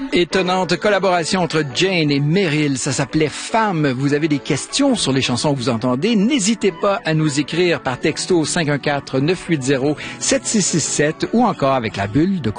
Étonnante collaboration entre Jane et Meryl, ça s'appelait Femme. Vous avez des questions sur les chansons que vous entendez, n'hésitez pas à nous écrire par texto 514-980-7667 ou encore avec la bulle de